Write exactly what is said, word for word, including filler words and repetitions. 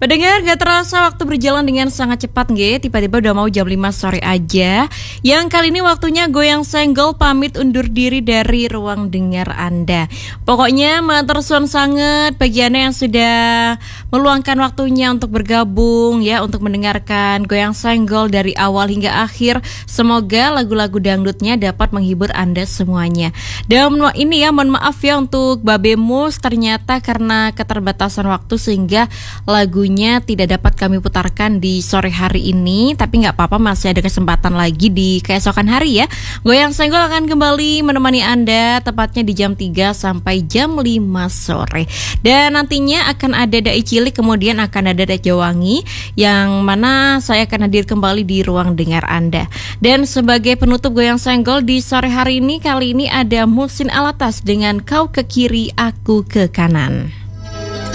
Pendengar, gak terasa waktu berjalan dengan sangat cepat nge. Tiba-tiba udah mau jam lima sore aja. Yang kali ini waktunya Goyang Senggol pamit undur diri dari ruang dengar Anda. Pokoknya matur suwun sanget bagi Anda yang sudah meluangkan waktunya untuk bergabung ya, untuk mendengarkan Goyang Senggol dari awal hingga akhir. Semoga lagu-lagu dangdutnya dapat menghibur Anda semuanya. Dan ini ya, mohon maaf ya untuk Babe Mus, ternyata karena keterbatasan waktu sehingga lagunya tidak dapat kami putarkan di sore hari ini. Tapi nggak apa-apa, masih ada kesempatan lagi di keesokan hari ya. Goyang Senggol akan kembali menemani Anda tepatnya di jam tiga sampai jam lima sore. Dan nantinya akan ada Dai Cilik, kemudian akan ada Dai Jawangi, yang mana saya akan hadir kembali di ruang dengar Anda. Dan sebagai penutup Goyang Senggol di sore hari ini, kali ini ada Muhsin Alatas dengan Kau ke Kiri Aku ke Kanan.